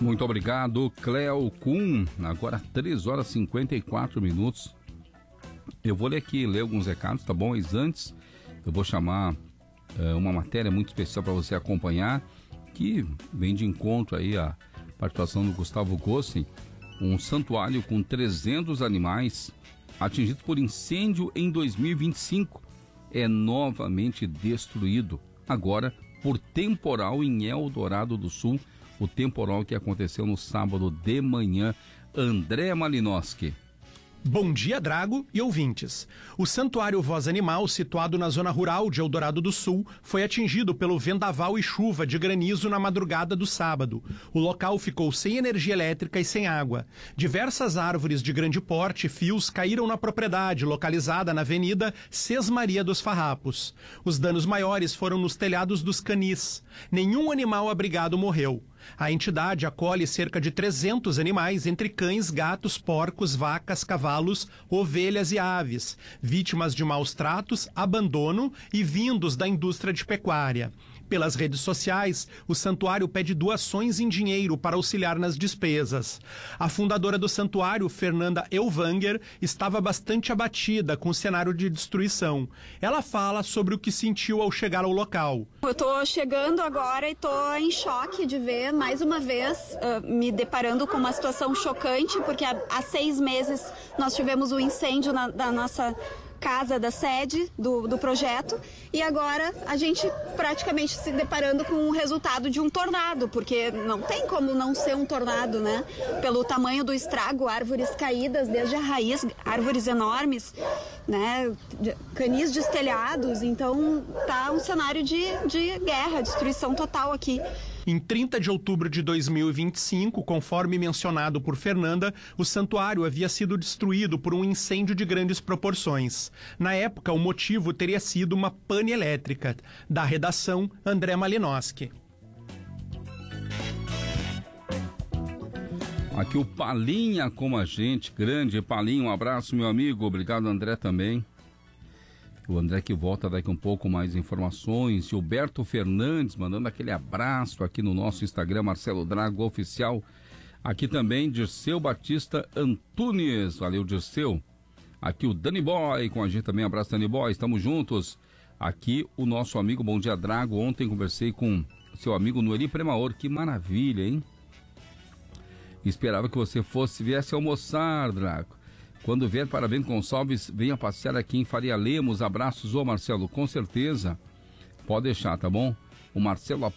Muito obrigado, Cleo Kuhn. Agora 3 horas e 54 minutos. Eu vou ler alguns recados, tá bom? Mas antes, eu vou chamar uma matéria muito especial para você acompanhar, que vem de encontro aí a participação do Gustavo Gossen. Um santuário com 300 animais atingidos por incêndio em 2025 é novamente destruído, agora por temporal em Eldorado do Sul, o temporal que aconteceu no sábado de manhã. André Malinowski. Bom dia, Drago e ouvintes. O Santuário Voz Animal, situado na zona rural de Eldorado do Sul, foi atingido pelo vendaval e chuva de granizo na madrugada do sábado. O local ficou sem energia elétrica e sem água. Diversas árvores de grande porte e fios caíram na propriedade, localizada na Avenida Sesmaria dos Farrapos. Os danos maiores foram nos telhados dos canis. Nenhum animal abrigado morreu. A entidade acolhe cerca de 300 animais, entre cães, gatos, porcos, vacas, cavalos, ovelhas e aves, vítimas de maus tratos, abandono e vindos da indústria de pecuária. Pelas redes sociais, o santuário pede doações em dinheiro para auxiliar nas despesas. A fundadora do santuário, Fernanda Elvanger, estava bastante abatida com o cenário de destruição. Ela fala sobre o que sentiu ao chegar ao local. Eu estou chegando agora e estou em choque de ver, mais uma vez, me deparando com uma situação chocante, porque há 6 meses nós tivemos um incêndio da nossa casa da sede do projeto, e agora a gente praticamente se deparando com o resultado de um tornado, porque não tem como não ser um tornado, né? Pelo tamanho do estrago, árvores caídas desde a raiz, árvores enormes, né? Canis destelhados, então tá um cenário de guerra, destruição total aqui. Em 30 de outubro de 2025, conforme mencionado por Fernanda, o santuário havia sido destruído por um incêndio de grandes proporções. Na época, o motivo teria sido uma pane elétrica. Da redação, André Malinowski. Aqui o Palinha com a gente, grande Palinha, um abraço, meu amigo. Obrigado, André, também. O André que volta daqui um pouco mais informações. Gilberto Fernandes mandando aquele abraço aqui no nosso Instagram, Marcelo Drago Oficial. Aqui também Dirceu Batista Antunes, valeu Dirceu. Aqui o Dani Boy com a gente também, abraço Dani Boy, estamos juntos. Aqui o nosso amigo Bom Dia Drago, ontem conversei com seu amigo Noeli Premaor, que maravilha, hein? Esperava que você viesse almoçar, Drago. Quando vier para Bento Gonçalves, venha passear aqui em Faria Lemos. Abraços, ô Marcelo, com certeza. Pode deixar, tá bom? O Marcelo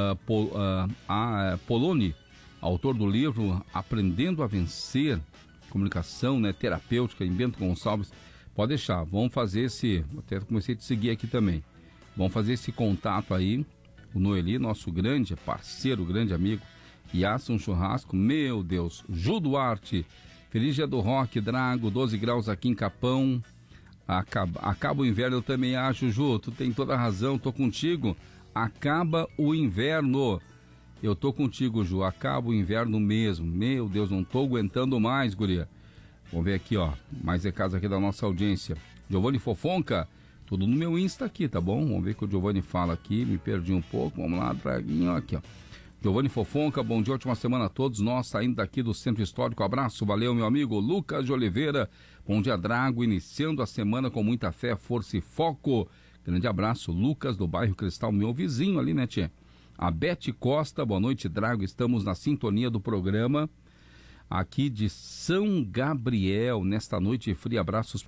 Poloni, autor do livro Aprendendo a Vencer, comunicação, né, terapêutica em Bento Gonçalves. Pode deixar, vamos fazer até comecei a te seguir aqui também. Vamos fazer esse contato aí. O Noeli, nosso grande parceiro, grande amigo. E assa um churrasco, meu Deus. Ju Duarte. Feliz dia do rock, Drago, 12 graus aqui em Capão. Acaba o inverno, eu também acho, Ju, tu tem toda a razão, tô contigo. Acaba o inverno. Eu tô contigo, Ju, acaba o inverno mesmo. Meu Deus, não tô aguentando mais, guria. Vamos ver aqui, ó, mais recados aqui da nossa audiência. Giovanni Fofonca, tudo no meu Insta aqui, tá bom? Vamos ver o que o Giovanni fala aqui, me perdi um pouco, vamos lá, Draguinho, aqui, ó. Giovanni Fofonca, bom dia, ótima semana a todos nós, saindo daqui do Centro Histórico, abraço, valeu meu amigo Lucas de Oliveira, bom dia Drago, iniciando a semana com muita fé, força e foco, grande abraço, Lucas do bairro Cristal, meu vizinho ali, né, tchê? A Bete Costa, boa noite Drago, estamos na sintonia do programa, aqui de São Gabriel, nesta noite fria, abraços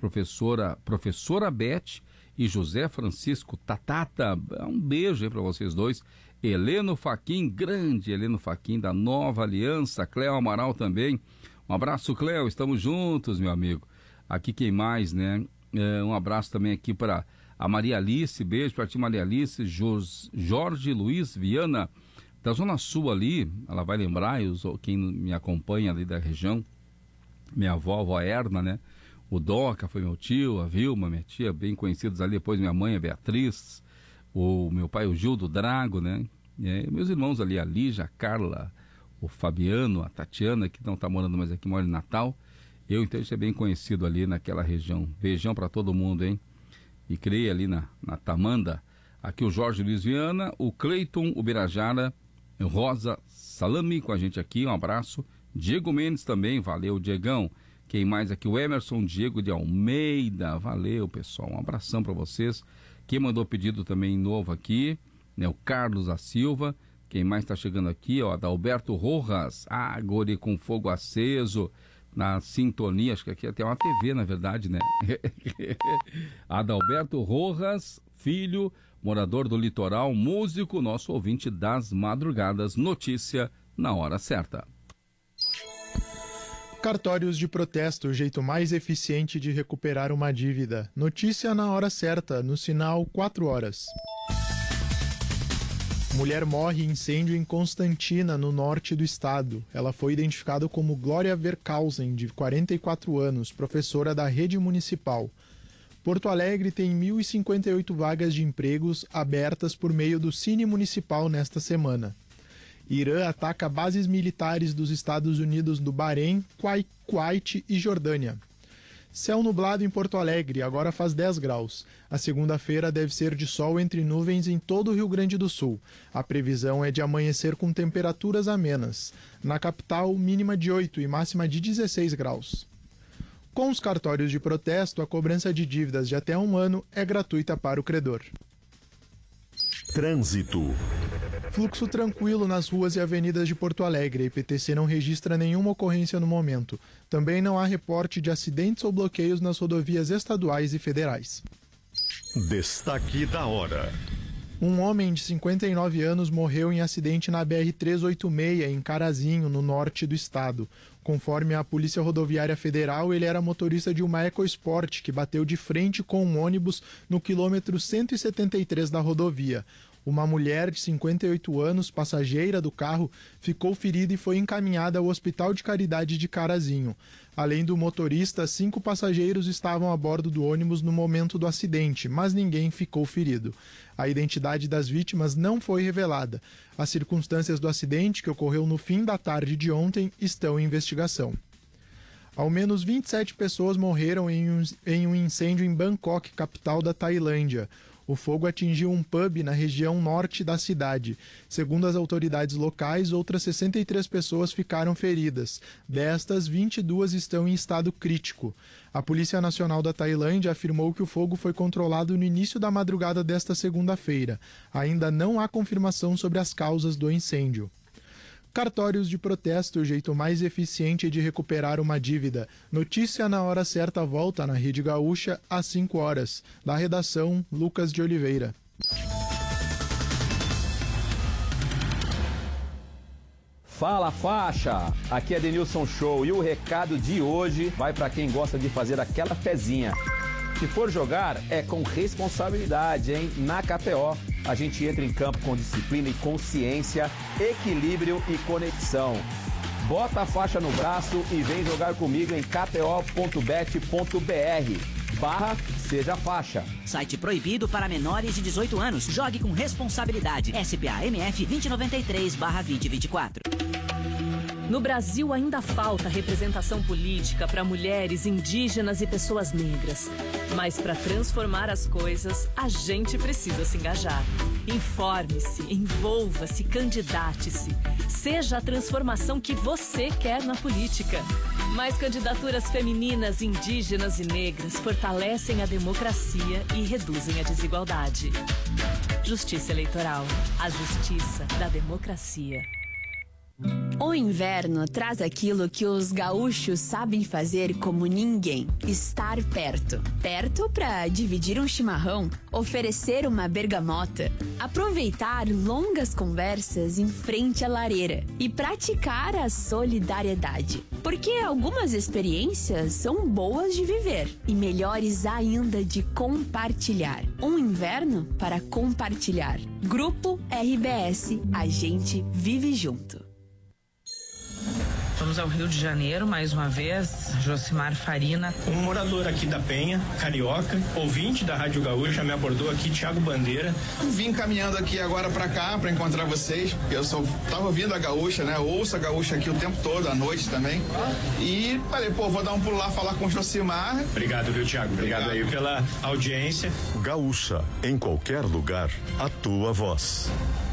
professora Bete e José Francisco Tatata, um beijo aí para vocês dois. Heleno Faquim, grande Heleno Faquim da Nova Aliança, Cléo Amaral também, um abraço Cléo, estamos juntos meu amigo. Aqui quem mais, né, um abraço também aqui para a Maria Alice, beijo para ti Maria Alice, Jorge Luiz Viana, da Zona Sul ali, ela vai lembrar, quem me acompanha ali da região, minha avó Erna, né, o Doca foi meu tio, a Vilma, minha tia, bem conhecidos ali, depois minha mãe, a Beatriz, o meu pai, o Gil do Drago, né? Meus irmãos ali, a Lígia, a Carla, o Fabiano, a Tatiana, que não está morando mais aqui, mora em Natal. Eu, então, isso é bem conhecido ali naquela região. Beijão para todo mundo, hein? E criei ali na Tamanda. Aqui o Jorge Luiz Viana, o Cleiton, o Birajara, Rosa Salame com a gente aqui, um abraço. Diego Mendes também, valeu, Diegão. Quem mais aqui? O Emerson Diego de Almeida, valeu, pessoal, um abração para vocês. Quem mandou pedido também novo aqui, né, o Carlos da Silva. Quem mais está chegando aqui, ó, Adalberto Rojas, Guri com fogo aceso, na sintonia, acho que aqui até uma TV, na verdade, né? Adalberto Rojas, filho, morador do litoral, músico, nosso ouvinte das madrugadas, notícia na hora certa. Cartórios de protesto, o jeito mais eficiente de recuperar uma dívida. Notícia na hora certa, no sinal 4 horas. Mulher morre em incêndio em Constantina, no norte do estado. Ela foi identificada como Glória Verkausen, de 44 anos, professora da rede municipal. Porto Alegre tem 1.058 vagas de empregos abertas por meio do Cine Municipal nesta semana. Irã ataca bases militares dos Estados Unidos do Bahrein, Kuwait e Jordânia. Céu nublado em Porto Alegre, agora faz 10 graus. A segunda-feira deve ser de sol entre nuvens em todo o Rio Grande do Sul. A previsão é de amanhecer com temperaturas amenas. Na capital, mínima de 8 e máxima de 16 graus. Com os cartórios de protesto, a cobrança de dívidas de até 1 ano é gratuita para o credor. Trânsito. Fluxo tranquilo nas ruas e avenidas de Porto Alegre. A IPTC não registra nenhuma ocorrência no momento. Também não há reporte de acidentes ou bloqueios nas rodovias estaduais e federais. Destaque da hora. Um homem de 59 anos morreu em acidente na BR-386, em Carazinho, no norte do estado. Conforme a Polícia Rodoviária Federal, ele era motorista de uma EcoSport que bateu de frente com um ônibus no quilômetro 173 da rodovia. Uma mulher de 58 anos, passageira do carro, ficou ferida e foi encaminhada ao Hospital de Caridade de Carazinho. Além do motorista, 5 passageiros estavam a bordo do ônibus no momento do acidente, mas ninguém ficou ferido. A identidade das vítimas não foi revelada. As circunstâncias do acidente, que ocorreu no fim da tarde de ontem, estão em investigação. Ao menos 27 pessoas morreram em um incêndio em Bangkok, capital da Tailândia. O fogo atingiu um pub na região norte da cidade. Segundo as autoridades locais, outras 63 pessoas ficaram feridas. Destas, 22 estão em estado crítico. A Polícia Nacional da Tailândia afirmou que o fogo foi controlado no início da madrugada desta segunda-feira. Ainda não há confirmação sobre as causas do incêndio. Cartórios de protesto, o jeito mais eficiente de recuperar uma dívida. Notícia na hora certa volta na Rede Gaúcha às 5 horas. Da redação, Lucas de Oliveira. Fala faixa, aqui é Denilson Show e o recado de hoje vai para quem gosta de fazer aquela fezinha. Se for jogar, é com responsabilidade, hein? Na KTO, a gente entra em campo com disciplina e consciência, equilíbrio e conexão. Bota a faixa no braço e vem jogar comigo em kto.bet.br/seja faixa. Site proibido para menores de 18 anos. Jogue com responsabilidade. SPA-MF 2093/2024. No Brasil ainda falta representação política para mulheres, indígenas e pessoas negras. Mas para transformar as coisas, a gente precisa se engajar. Informe-se, envolva-se, candidate-se. Seja a transformação que você quer na política. Mais candidaturas femininas, indígenas e negras fortalecem a democracia e reduzem a desigualdade. Justiça Eleitoral. A justiça da democracia. O inverno traz aquilo que os gaúchos sabem fazer como ninguém: estar perto. Perto para dividir um chimarrão, oferecer uma bergamota, aproveitar longas conversas em frente à lareira e praticar a solidariedade. Porque algumas experiências são boas de viver e melhores ainda de compartilhar. Um inverno para compartilhar. Grupo RBS, a gente vive junto. Vamos ao Rio de Janeiro mais uma vez. Josimar Farina. Um morador aqui da Penha, carioca, ouvinte da Rádio Gaúcha, me abordou aqui, Thiago Bandeira. Vim caminhando aqui agora pra cá pra encontrar vocês. Eu tava ouvindo a Gaúcha, né? Eu ouço a Gaúcha aqui o tempo todo, à noite também. E falei, vou dar um pulo lá falar com o Josimar. Obrigado, viu, Thiago? Obrigado aí pela audiência. Gaúcha, em qualquer lugar, a tua voz.